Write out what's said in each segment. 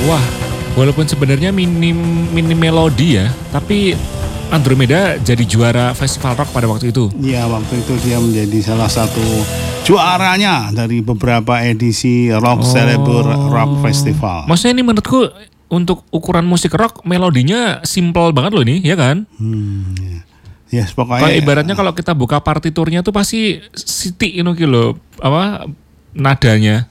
Wah, walaupun sebenarnya minim melodi ya, tapi Andromeda jadi juara festival rock pada waktu itu. Iya, waktu itu dia menjadi salah satu juaranya dari beberapa edisi Rock Celebrate Rock Festival. Maksudnya ini menurutku untuk ukuran musik rock melodinya simple banget loh ini, ya kan? Yes, pokoknya Kayak ibaratnya kalau kita buka partiturnya tuh pasti siti ini loh, apa nadanya.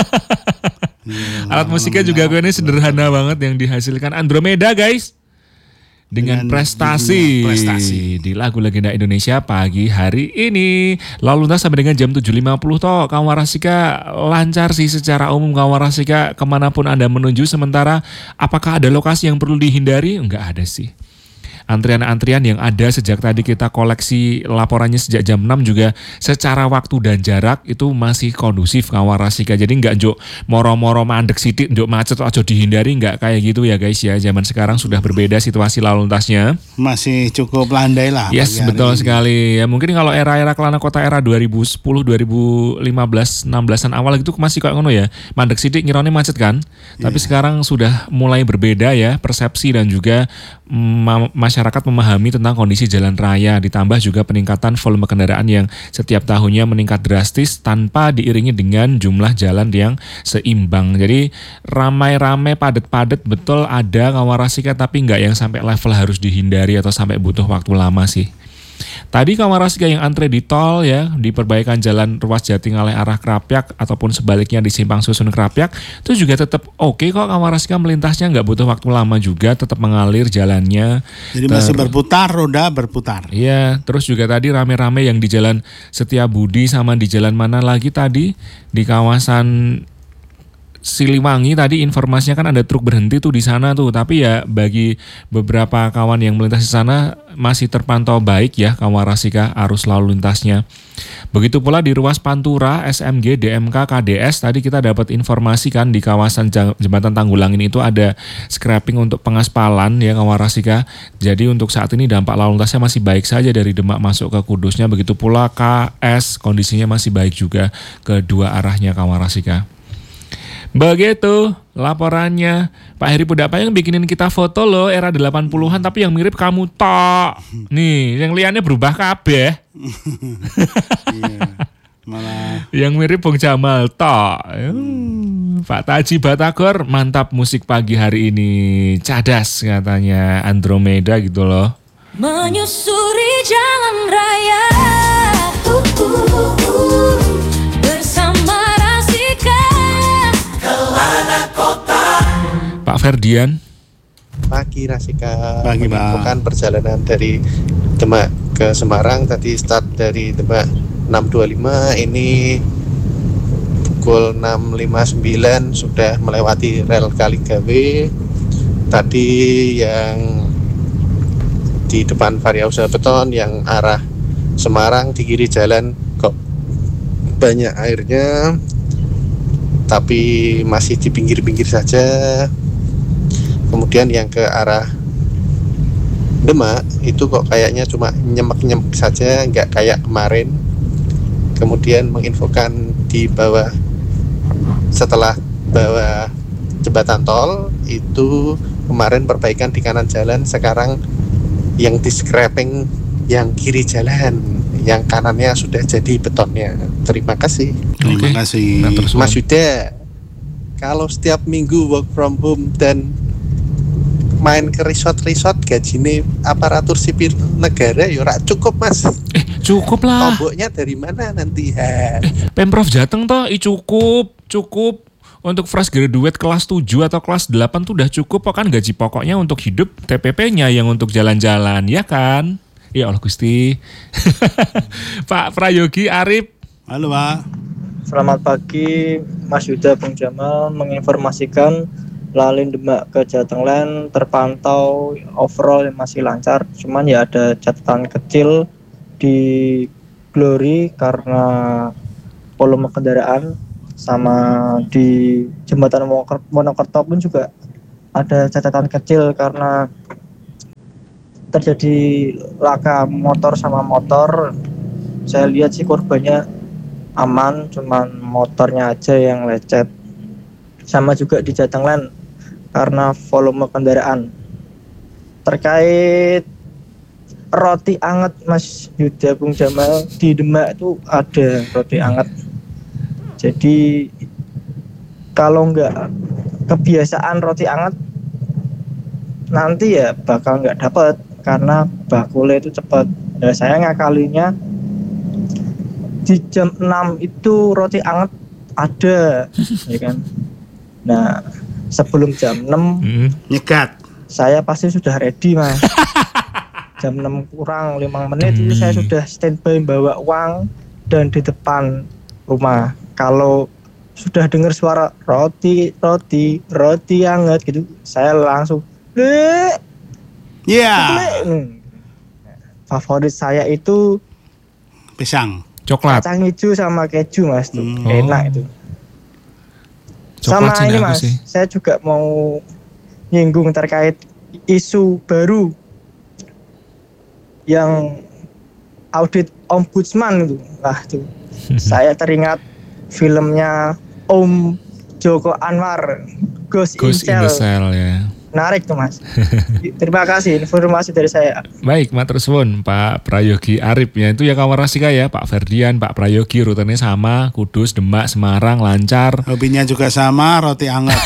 Alat musiknya juga ini sederhana banget yang dihasilkan Andromeda guys. Dengan prestasi di lagu legenda Indonesia pagi hari ini. Lalu lintas sampai dengan jam 7.50 toh. Kawan Warasika lancar sih secara umum Kawan Warasika kemanapun Anda menuju. Sementara apakah ada lokasi yang perlu dihindari? Enggak ada sih. Antrian-antrian yang ada sejak tadi kita koleksi laporannya sejak jam 6 juga secara waktu dan jarak itu masih kondusif Kawan Warasika. Jadi enggak njuk moro-moro mandek sidik njuk macet aja dihindari, enggak kayak gitu ya guys ya. Zaman sekarang sudah berbeda situasi lalu lintasnya. Masih cukup landai lah. Yes, betul sekali. Ya mungkin kalau era-era Kelana Kota era 2010, 2015, 16-an awal gitu masih kayak ngono ya. Mandek sidik ngirone macet kan. Tapi sekarang sudah mulai berbeda ya persepsi dan juga masyarakat memahami tentang kondisi jalan raya, ditambah juga peningkatan volume kendaraan yang setiap tahunnya meningkat drastis tanpa diiringi dengan jumlah jalan yang seimbang. Jadi ramai-ramai padat-padat betul ada Kawan Warasika, tapi nggak yang sampai level harus dihindari atau sampai butuh waktu lama sih. Tadi Kawan Warasika yang antre di tol ya, di perbaikan jalan ruas Jatingaleh arah Krapyak ataupun sebaliknya di Simpang Susun Krapyak, itu juga tetap oke kok Kawan Warasika melintasnya, nggak butuh waktu lama juga, tetap mengalir jalannya. Jadi masih berputar, roda berputar. Iya, terus juga tadi rame-rame yang di Jalan Setiabudi sama di jalan mana lagi tadi, di kawasan Siliwangi tadi informasinya kan ada truk berhenti tuh di sana tuh, tapi ya bagi beberapa kawan yang melintas di sana masih terpantau baik ya Kawan Warasika arus lalu lintasnya. Begitu pula di ruas Pantura, SMG, DMK, KDS tadi kita dapat informasi kan di kawasan Jembatan Tanggulangin itu ada scrapping untuk pengaspalan ya Kawan Warasika. Jadi untuk saat ini dampak lalu lintasnya masih baik saja dari Demak masuk ke Kudusnya, begitu pula KS kondisinya masih baik juga kedua arahnya Kawan Warasika. Begitu laporannya. Pak Heri Pudapa yang bikinin kita foto loh era 80-an tapi yang mirip kamu tok. Nih, yang liannya berubah kabeh. Iya. Malah yang mirip Bung Jamal tok. Pak Taji Batagor mantap musik pagi hari ini. Cadas katanya Andromeda gitu loh. Menyusuri jalan raya bersama Rasika Kelana Kota. Pak Ferdian. Pagi Rasika. Pagi, Pak. Bukan perjalanan dari Demak ke Semarang, tadi start dari Demak 6.25, ini pukul 6.59 sudah melewati rel Kaligawe. Tadi yang di depan Varia Usaha Beton yang arah Semarang di kiri jalan kok banyak airnya, tapi masih di pinggir-pinggir saja. Kemudian yang ke arah Demak itu kok kayaknya cuma nyemek-nyemek saja, nggak kayak kemarin. Kemudian menginfokan di bawah, setelah bawah jembatan tol itu kemarin perbaikan di kanan jalan, sekarang yang di scrapping yang kiri jalan, yang kanannya sudah jadi betonnya. Terima kasih. terima kasih. Mas Yuda, kalau setiap minggu work from home dan main ke resort gajinya aparatur sipil negara ya ora cukup Mas. Cukup lah. Tomboknya dari mana nanti? Pemprov Jateng toh cukup. Untuk fresh graduate kelas 7 atau kelas 8 tuh udah cukup kok kan, gaji pokoknya untuk hidup, TPP-nya yang untuk jalan-jalan, ya kan? Ya Allah Gusti. Pak Prayogi Arif. Halo Pak. Selamat pagi Mas Yuda, Bung Jamal menginformasikan Lalin Demak ke Jatengland terpantau overall masih lancar, cuman ya ada catatan kecil di Glory karena volume kendaraan, sama di jembatan Wonokerto pun juga ada catatan kecil karena terjadi laka motor sama motor. Saya lihat sih korbannya aman, cuman motornya aja yang lecet. Sama juga di Jatengland karena volume kendaraan. Terkait roti anget Mas Yuda Bung Jamal, di Demak itu ada roti anget. Jadi kalau nggak kebiasaan roti anget nanti ya bakal nggak dapat karena bakulnya itu cepat. Nah, saya ngakalinya di jam 6 itu roti anget ada, ya kan. Nah, sebelum jam 6 Nyegat. saya pasti sudah ready, Mas. Jam 6 kurang 5 menit itu saya sudah standby bawa uang dan di depan rumah. Kalau sudah dengar suara roti anget gitu, saya langsung Iya. Favorit saya itu Pisang. Coklat. kacang hijau sama keju, Mas, tuh. Enak itu. Coklat Sama sih ini, aku Mas, sih. saya juga mau nyinggung terkait isu baru yang audit ombudsman itu. Lah tuh. Saya teringat filmnya Om Joko Anwar, Ghost in Ghost in the Shell. Cell ya. Menarik tuh, Mas. Terima kasih informasi dari saya. Baik, matur suwun Pak Prayogi Arip ya. Itu ya kawan Rasika ya, Pak Ferdian, Pak Prayogi rutenya sama, Kudus, Demak, Semarang lancar. Hobinya juga sama, roti anget.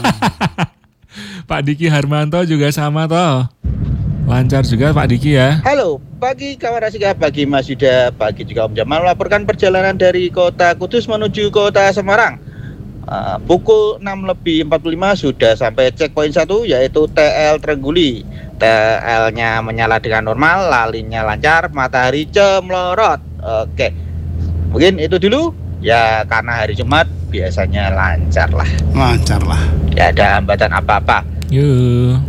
Pak Diki Harmanto juga sama toh. Lancar juga Pak Diki ya. Halo, pagi kawan Rasika, pagi Mas Yuda, pagi juga Om Jamal melaporkan perjalanan dari kota Kudus menuju kota Semarang. Pukul 6.45 sudah sampai checkpoint 1 yaitu TL Trengguli. TL-nya menyala dengan normal, lalinya lancar, matahari cemerlot. Oke, mungkin itu dulu ya, karena hari Jumat biasanya lancar lah. Lancar lah. Tidak ada hambatan apa-apa. Yuk.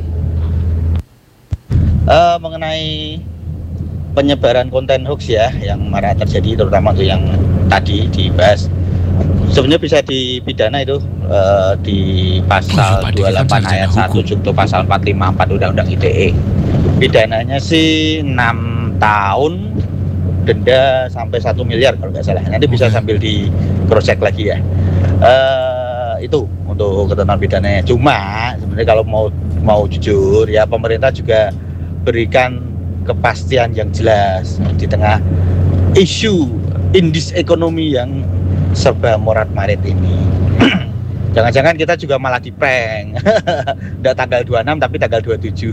Mengenai penyebaran konten hoax ya yang marak terjadi, terutama untuk yang tadi dibahas, sebenarnya bisa dipidana itu di pasal Pak Diki kan 28 sarjana ayat 1 hukum. junto pasal 454 Undang-Undang ITE. Pidananya sih 6 tahun, denda sampai 1 miliar kalau nggak salah. Nanti bisa sambil di cross check lagi ya. Itu untuk ketentuan pidananya. Cuma sebenarnya kalau mau jujur ya, pemerintah juga berikan kepastian yang jelas di tengah isu indis ekonomi yang serba morat-marit ini. Jangan-jangan kita juga malah di-prank. Nggak tanggal 26 tapi tanggal 27.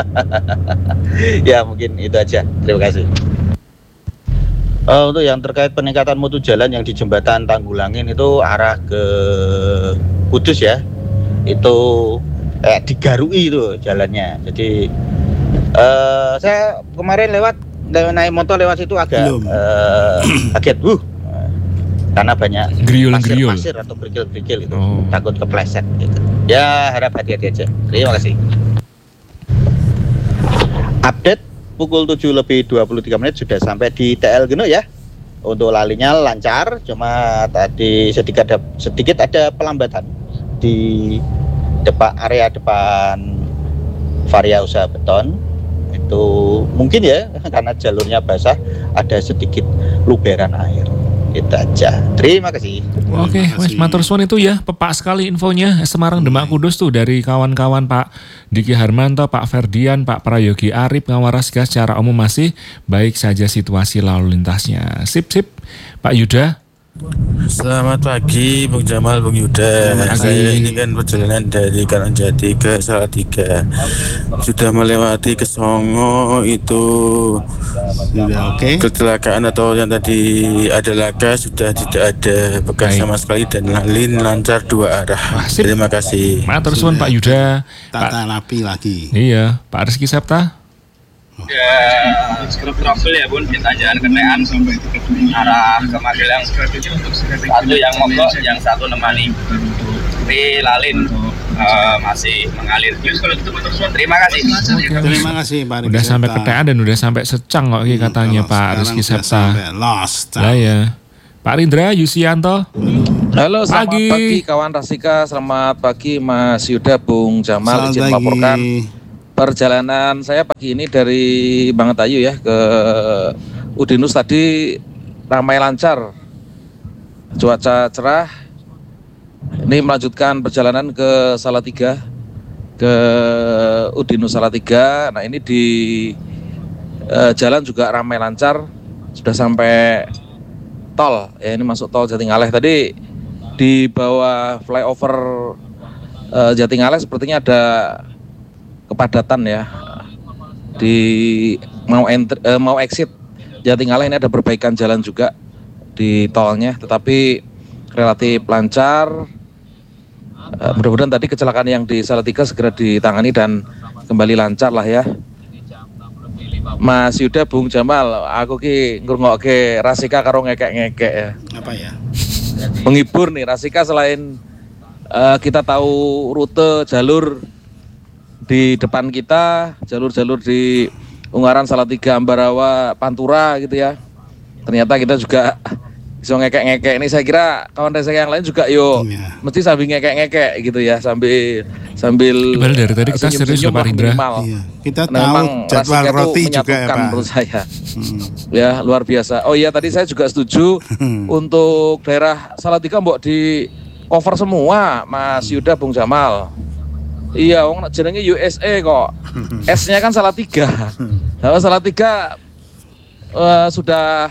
Ya mungkin itu aja. Terima kasih. Untuk yang terkait peningkatan mutu jalan yang di jembatan Tanggulangin itu arah ke Kudus ya, itu digarui itu jalannya. Jadi saya kemarin naik motor lewat situ agak kaget, karena banyak Griul-griul. pasir atau kerikil-kerikil itu, Oh. takut kepleset gitu. Ya harap hati-hati aja. Terima kasih. Update pukul 7.23 sudah sampai di TL Geno ya. Untuk lalinya lancar, cuma tadi sedikit ada pelambatan di area depan Varia Usaha Beton. Itu mungkin ya karena jalurnya basah, ada sedikit luberan air. Itu aja. Terima kasih. Oke, Mas matur suwun itu ya, pepak sekali infonya Semarang Demak Kudus tuh dari kawan-kawan Pak Diki Harmanto, Pak Ferdian, Pak Prayogi Arip, kawan Rasika secara umum masih baik saja situasi lalu lintasnya. Sip. Pak Yuda. Selamat pagi Bung Jamal, Bung Yuda. Selamat pagi. Saya ini kan perjalanan dari Karangjati ke Salatiga. Sudah melewati ke Songo itu Sudah oke. kecelakaan atau yang tadi ada laka sudah tidak ada bekas Baik. sama sekali dan lalin lancar dua arah. sip. Terima kasih. Matur suwun Pak Yuda. Tata rapi lagi. Iya, Pak Rizky Septa. Ya, trouble ya bun, kita jalan kendaraan arah ke Magelang. Satu yang mogok, yang satu nemani. Tapi lalin masih mengalir. Terima kasih. Terima kasih Pak Rizky Udah sampai Septa. ketean dan udah sampai secang kok katanya Kalau Pak sekarang Rizky sudah Septa. sampai lost. Lah ya. Pak Rindra Yusianto. Halo, selamat Pagi. pagi kawan Rasika, selamat pagi Mas Yuda, Bung Jamal. Selamat Izin pagi. melaporkan perjalanan saya pagi ini dari Bangetayu ya ke Udinus tadi ramai lancar, cuaca cerah. Ini melanjutkan perjalanan ke Salatiga ke Udinus Salatiga. Nah ini di jalan juga ramai lancar, sudah sampai tol ya, ini masuk tol Jatingaleh. Tadi di bawah flyover Jatingaleh sepertinya ada kepadatan ya, di mau exit Jatingaleh ini ada perbaikan jalan juga di tolnya, tetapi relatif lancar. Mudah-mudahan tadi kecelakaan yang di Salatiga segera ditangani dan kembali lancar lah ya. Mas Yuda, Bung Jamal, aku ki ngrungokke Rasika karo ngekek-ngekek ya. Apa ya? Menghibur nih Rasika, selain kita tahu rute jalur di depan kita, jalur-jalur di Ungaran, Salatiga, Ambarawa, Pantura gitu ya. Ternyata kita juga bisa ngekek-ngekek. Ini saya kira kawan saya yang lain juga mesti sambil ngekek-ngekek gitu ya, sambil Ibarat dari tadi kita serius loh Pak Rindra. Iya. Kita tahu jadwal roti juga ya Pak. Menurut saya. Ya luar biasa. Oh iya, tadi saya juga setuju untuk daerah Salatiga mbok di cover semua Mas Yuda, Bung Jamal. Iya, wong jenenge USA kok. S-nya kan Salatiga. Nah, Salatiga sudah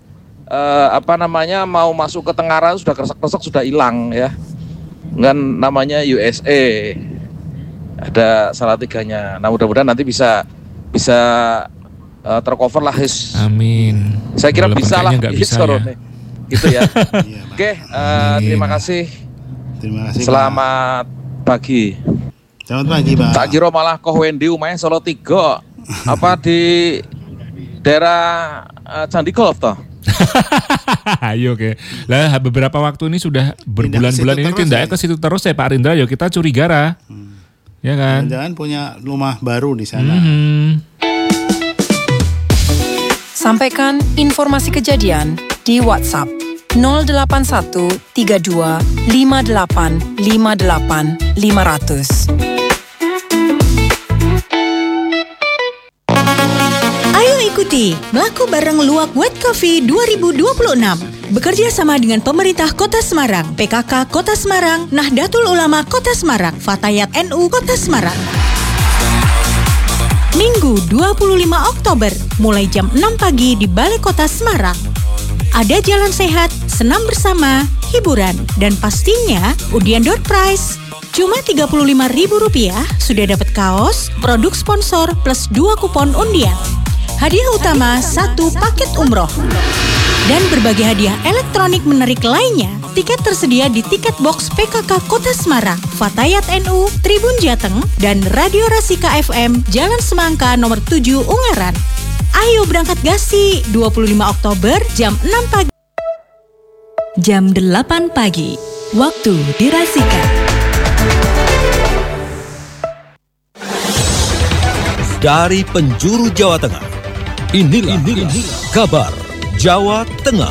mau masuk ke Tengaran, sudah kresek-kresek, sudah hilang ya. Kan namanya USA. Ada Salatiganya. Nah, mudah-mudahan nanti bisa tercover lah, His. Amin. Saya kira bisa lah. Bisa ya. Gitu ya. Oke, terima kasih. Terima kasih. Selamat pagi. Selamat pagi, Pak. Tak kira malah Koh Wendi umahnya Solo 3. Apa di daerah Candi Golf toh? Ayo oke. Lah beberapa waktu ini sudah berbulan-bulan ini tindaknya ke situ terus ya Pak Rindra. Yo kita curiga. Ya kan? Jangan punya rumah baru di sana. Sampaikan informasi kejadian di WhatsApp 081 32 58 58 500. Ikuti Melaku Bareng Luwak White Coffee 2026. Bekerja sama dengan Pemerintah Kota Semarang, PKK Kota Semarang, Nahdlatul Ulama Kota Semarang, Fatayat NU Kota Semarang. Minggu 25 Oktober, mulai jam 6 pagi di Balai Kota Semarang. Ada jalan sehat, senam bersama, hiburan, dan pastinya undian door prize. Cuma Rp35.000 sudah dapat kaos, produk sponsor, plus 2 kupon undian. Hadiah utama 1 paket umroh. Dan berbagai hadiah elektronik menarik lainnya. Tiket tersedia di tiket box PKK Kota Semarang, Fatayat NU, Tribun Jateng, dan Radio Rasika FM, Jalan Semangka nomor 7 Ungaran. Ayo berangkat gasi, 25 Oktober jam 6 pagi. Jam 8 pagi, waktu di Rasika. Dari penjuru Jawa Tengah, inilah kabar Jawa Tengah.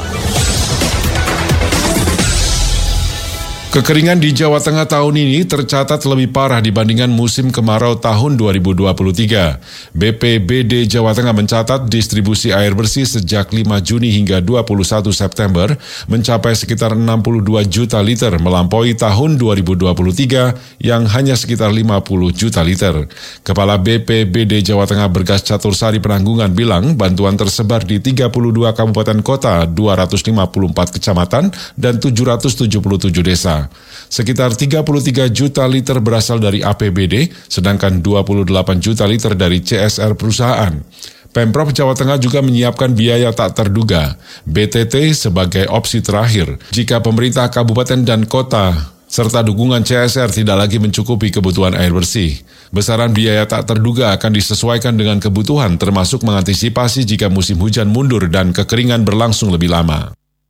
Kekeringan di Jawa Tengah tahun ini tercatat lebih parah dibandingkan musim kemarau tahun 2023. BPBD Jawa Tengah mencatat distribusi air bersih sejak 5 Juni hingga 21 September mencapai sekitar 62 juta liter, melampaui tahun 2023 yang hanya sekitar 50 juta liter. Kepala BPBD Jawa Tengah Bergas Catursari Penanggungan bilang bantuan tersebar di 32 kabupaten kota, 254 kecamatan, dan 777 desa. Sekitar 33 juta liter berasal dari APBD, sedangkan 28 juta liter dari CSR perusahaan. Pemprov Jawa Tengah juga menyiapkan biaya tak terduga, BTT, sebagai opsi terakhir jika pemerintah kabupaten dan kota serta dukungan CSR tidak lagi mencukupi kebutuhan air bersih. Besaran biaya tak terduga akan disesuaikan dengan kebutuhan, termasuk mengantisipasi jika musim hujan mundur dan kekeringan berlangsung lebih lama.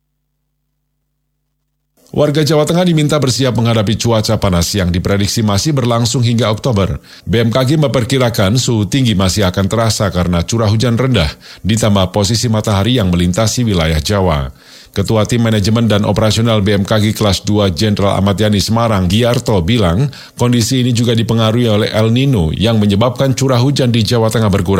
Warga Jawa Tengah diminta bersiap menghadapi cuaca panas yang diprediksi masih berlangsung hingga Oktober. BMKG memperkirakan suhu tinggi masih akan terasa karena curah hujan rendah, ditambah posisi matahari yang melintasi wilayah Jawa. Ketua Tim Manajemen dan Operasional BMKG Kelas 2 Jenderal Ahmad Yani Semarang, Giarto, bilang kondisi ini juga dipengaruhi oleh El Nino yang menyebabkan curah hujan di Jawa Tengah berkurang.